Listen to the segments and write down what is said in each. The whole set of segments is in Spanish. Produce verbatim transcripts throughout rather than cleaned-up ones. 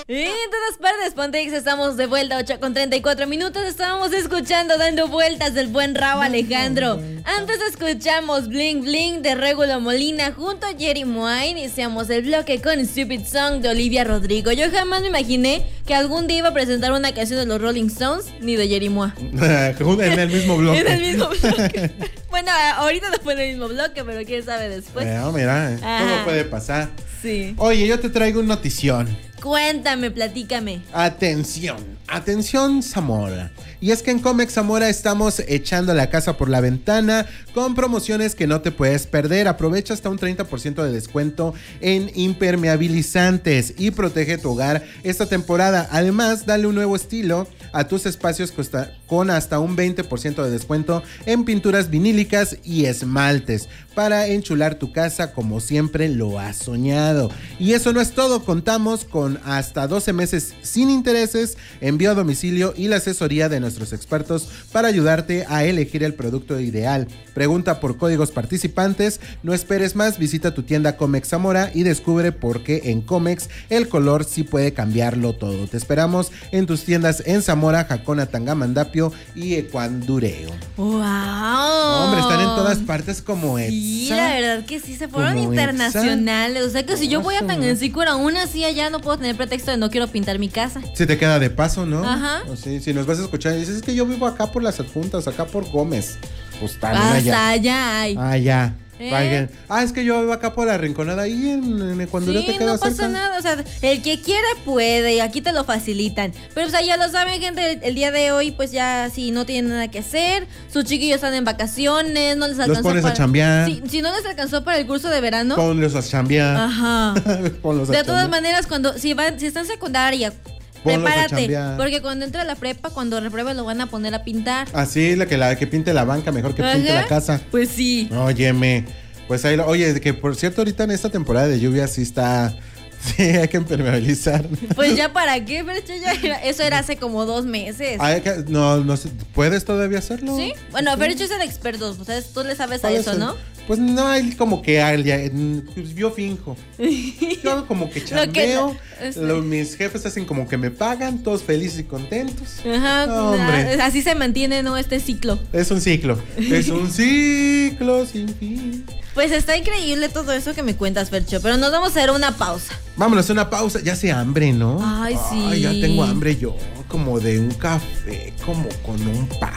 Y en todas partes, Pontex, estamos de vuelta, ocho con treinta y cuatro minutos. Estábamos escuchando Dando Vueltas del buen Rauw Alejandro. Antes escuchamos Bling Bling de Regulo Molina junto a Jerry Moa. Iniciamos el bloque con Stupid Song de Olivia Rodrigo. Yo jamás me imaginé que algún día iba a presentar una canción de los Rolling Stones ni de Jerry Moa. En el mismo bloque. En el mismo bloque. Bueno, ahorita no fue en el mismo bloque, pero quién sabe después. Bueno, mira, todo puede pasar. Sí. Oye, yo te traigo una notición. Cuéntame, platícame. Atención, atención Zamora. Y es que en Comex Zamora estamos echando la casa por la ventana con promociones que no te puedes perder. Aprovecha hasta un treinta por ciento de descuento en impermeabilizantes y protege tu hogar esta temporada. Además, dale un nuevo estilo a tus espacios con hasta un veinte por ciento de descuento en pinturas vinílicas y esmaltes para enchular tu casa como siempre lo has soñado. Y eso no es todo, contamos con hasta doce meses sin intereses, envío a domicilio y la asesoría de nuestros expertos para ayudarte a elegir el producto ideal. Pregunta por códigos participantes, no esperes más, visita tu tienda Comex Zamora y descubre por qué en Comex el color sí puede cambiarlo todo. Te esperamos en tus tiendas en Zamora, Jacona, Tangamandapio y Ecuandureo. ¡Wow! No, hombre, están en todas partes como Etsa. Sí, la verdad que sí, se fueron internacionales. Etsa. O sea que si yo voy a Tangancícuaro, aún así allá no puedo tener pretexto de no quiero pintar mi casa. Si te queda de paso, ¿no? Ajá. O sí, si nos vas a escuchar y dices, es que yo vivo acá por las adjuntas, acá por Gómez. Pues también allá. Hasta allá hay. Allá. ¿Eh? Ah, es que yo vivo acá por la Rinconada ahí en, en Ecuador. Sí, te queda no pasa cerca. nada, o sea, el que quiera puede y aquí te lo facilitan. Pero o sea, ya lo saben, gente, el, el día de hoy pues ya si no tienen nada que hacer, sus chiquillos están en vacaciones, no les alcanzó. Los pones para, a chambear. Si, si no les alcanzó para el curso de verano, ponlos a chambear. Ajá. Ponlos a de chambear. todas maneras, cuando si van, si están en secundaria, ponlos prepárate, porque cuando entre a la prepa, cuando repruebe lo van a poner a pintar. Así, la que la que pinte la banca mejor que Ajá. pinte la casa. Pues sí. Óyeme. Pues ahí, lo, oye, que por cierto, ahorita en esta temporada de lluvia sí está. Sí, hay que impermeabilizar. Pues ya para qué, pero ya era, eso era hace como dos meses. Hay que, no, no sé, ¿puedes todavía hacerlo? Sí. Bueno, sí. Pero hecho es el experto, o sea, tú le sabes a eso, ser? ¿no? Pues no hay como que alguien, yo finjo. Yo hago como que chambeo. que, es, los, mis jefes hacen como que me pagan, todos felices y contentos. Ajá, no, hombre. Así se mantiene, ¿no? Este ciclo. Es un ciclo. Es un ciclo sin fin. Pues está increíble todo eso que me cuentas, Fercho, pero nos vamos a hacer una pausa. Vámonos a una pausa, ya hace hambre, ¿no? Ay, sí. Ay, ya tengo hambre yo, como de un café, como con un pan.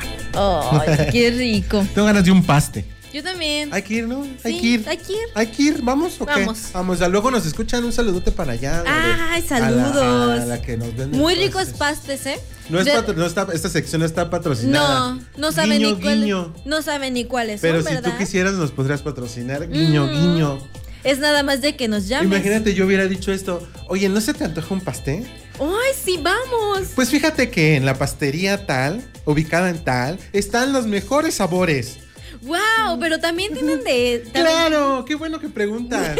Ay, qué rico. Tengo ganas de un paste. Yo también. Hay que ir, ¿no? Sí, hay que ir. Hay que ir. Hay que ir, ¿vamos o qué? Vamos. Vamos, a luego nos escuchan, un saludote para allá. Ay, saludos. A la, a la que nos venden muy ricos pastes, ¿eh? No es de... patro, no está, esta sección no está patrocinada. No, no saben guiño, ni cuáles. Guiño. No saben ni cuáles Pero son, si ¿verdad? tú quisieras nos podrías patrocinar. Guiño, mm. guiño. Es nada más de que nos llames. Imagínate, yo hubiera dicho esto. Oye, ¿no se te antoja un pastel? ¡Ay, sí, vamos! Pues fíjate que en la pastería tal, ubicada en tal, están los mejores sabores. ¡Wow! Pero también tienen de... También... ¡Claro! ¡Qué bueno que preguntas!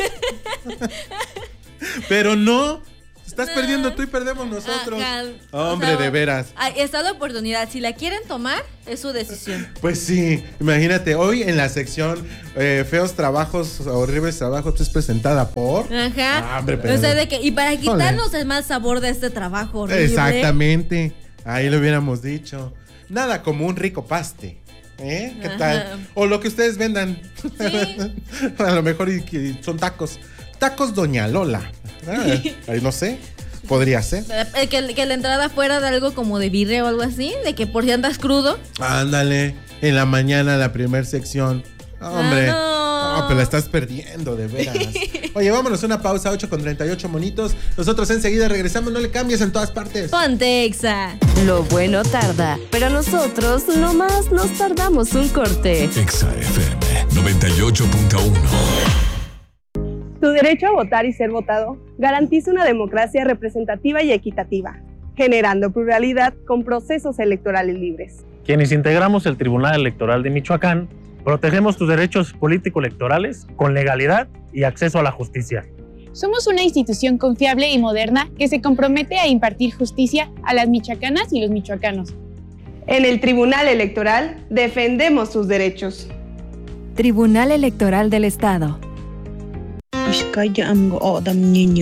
Pero no... Estás no. perdiendo tú y perdemos nosotros. Ajá. Hombre, o sea, de veras. Está la oportunidad. Si la quieren tomar, es su decisión. Pues sí. Imagínate, hoy en la sección eh, Feos Trabajos, Horribles Trabajos, es presentada por... Ajá. Ah, hombre, pero... O sea, de que... Y para quitarnos Olé. el mal sabor de este trabajo horrible. Exactamente. Ahí lo hubiéramos dicho. Nada como un rico paste. ¿Eh? ¿Qué Ajá. tal? O lo que ustedes vendan. Sí. A lo mejor y, y son tacos. Tacos Doña Lola. Ah, ahí no sé. Podría ser. Que, que la entrada fuera de algo como de birria o algo así. De que por si andas crudo. Ándale. En la mañana la primer sección. Hombre. Ah, no. No, pero la estás perdiendo, de veras. Oye, vámonos a una pausa, ocho con treinta y ocho monitos. Nosotros enseguida regresamos, no le cambies en todas partes. Ponte Exa. Lo bueno tarda, pero nosotros nomás nos tardamos un corte. Exa F M noventa y ocho punto uno. Tu derecho a votar y ser votado garantiza una democracia representativa y equitativa, generando pluralidad con procesos electorales libres. Quienes integramos el Tribunal Electoral de Michoacán, protegemos tus derechos político-electorales con legalidad y acceso a la justicia. Somos una institución confiable y moderna que se compromete a impartir justicia a las michoacanas y los michoacanos. En el Tribunal Electoral defendemos tus derechos. Tribunal Electoral del Estado.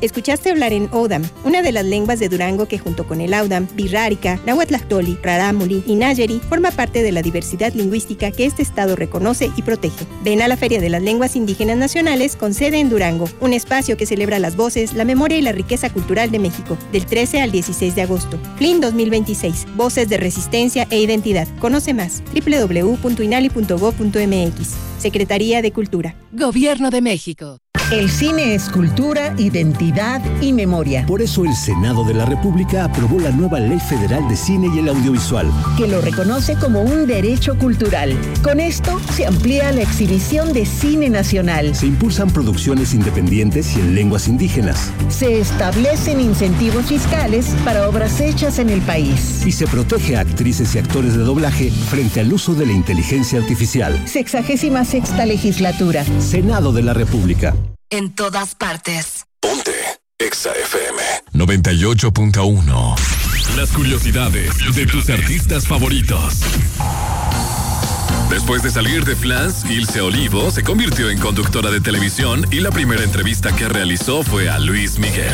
Escuchaste hablar en Odam, una de las lenguas de Durango que junto con el Audam, Birrárica, Nahuatlactoli, Rarámuri y Nayeri forma parte de la diversidad lingüística que este estado reconoce y protege. Ven a la Feria de las Lenguas Indígenas Nacionales con sede en Durango, un espacio que celebra las voces, la memoria y la riqueza cultural de México, del trece al dieciséis de agosto. F L I N dos mil veintiséis, Voces de Resistencia e Identidad. Conoce más, doble u doble u doble u punto inali punto gob punto eme equis. Secretaría de Cultura. Gobierno de México. El cine es cultura, identidad y memoria. Por eso el Senado de la República aprobó la nueva Ley Federal de Cine y el Audiovisual, que lo reconoce como un derecho cultural. Con esto se amplía la exhibición de cine nacional. Se impulsan producciones independientes y en lenguas indígenas. Se establecen incentivos fiscales para obras hechas en el país. Y se protege a actrices y actores de doblaje frente al uso de la inteligencia artificial. Sexagésima sexta legislatura. Senado de la República. En todas partes. Ponte Exa F M noventa y ocho punto uno. Las curiosidades de tus artistas favoritos. Después de salir de Flans, Ilse Olivo se convirtió en conductora de televisión y la primera entrevista que realizó fue a Luis Miguel.